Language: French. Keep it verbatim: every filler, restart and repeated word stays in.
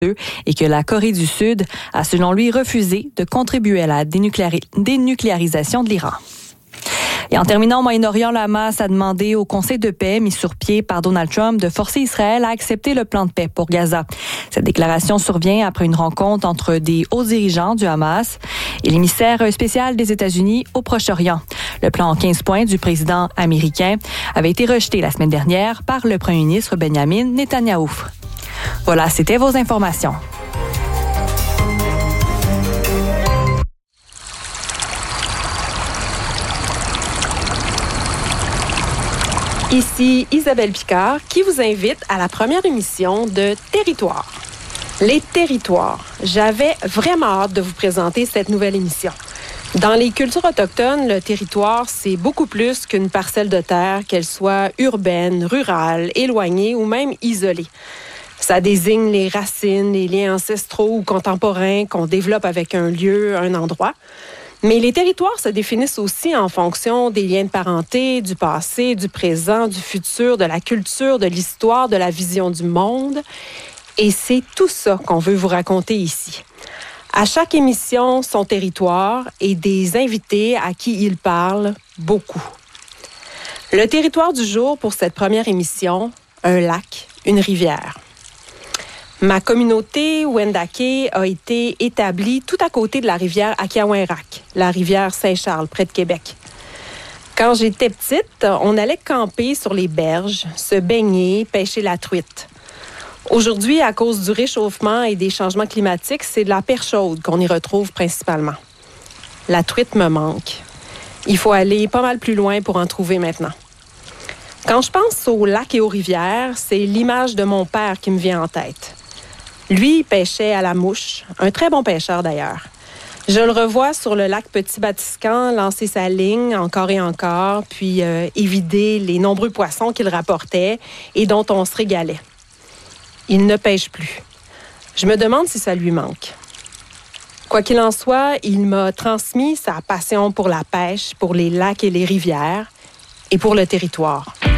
et que la Corée du Sud a, selon lui, refusé de contribuer à la dénucléari- dénucléarisation de l'Iran. Et en terminant au Moyen-Orient, le Hamas a demandé au Conseil de paix mis sur pied par Donald Trump de forcer Israël à accepter le plan de paix pour Gaza. Cette déclaration survient après une rencontre entre des hauts dirigeants du Hamas et l'émissaire spécial des États-Unis au Proche-Orient. Le plan en quinze points du président américain avait été rejeté la semaine dernière par le premier ministre Benjamin Netanyahou. Voilà, c'était vos informations. Ici Isabelle Picard qui vous invite à la première émission de Territoire. Les territoires. J'avais vraiment hâte de vous présenter cette nouvelle émission. Dans les cultures autochtones, le territoire, c'est beaucoup plus qu'une parcelle de terre, qu'elle soit urbaine, rurale, éloignée ou même isolée. Ça désigne les racines, les liens ancestraux ou contemporains qu'on développe avec un lieu, un endroit. Mais les territoires se définissent aussi en fonction des liens de parenté, du passé, du présent, du futur, de la culture, de l'histoire, de la vision du monde. Et c'est tout ça qu'on veut vous raconter ici. À chaque émission, son territoire et des invités à qui il parle beaucoup. Le territoire du jour pour cette première émission, un lac, une rivière. Ma communauté Wendake a été établie tout à côté de la rivière Akiawenrak, la rivière Saint-Charles, près de Québec. Quand j'étais petite, on allait camper sur les berges, se baigner, pêcher la truite. Aujourd'hui, à cause du réchauffement et des changements climatiques, c'est de la perche chaude qu'on y retrouve principalement. La truite me manque. Il faut aller pas mal plus loin pour en trouver maintenant. Quand je pense aux lacs et aux rivières, c'est l'image de mon père qui me vient en tête. Lui, il pêchait à la mouche, un très bon pêcheur d'ailleurs. Je le revois sur le lac Petit-Batiscan lancer sa ligne encore et encore, puis euh, évider les nombreux poissons qu'il rapportait et dont on se régalait. Il ne pêche plus. Je me demande si ça lui manque. Quoi qu'il en soit, il m'a transmis sa passion pour la pêche, pour les lacs et les rivières et pour le territoire.